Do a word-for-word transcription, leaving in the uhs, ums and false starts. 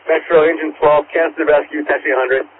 Metro Engine twelve, cancel the rescue, taxi one hundred.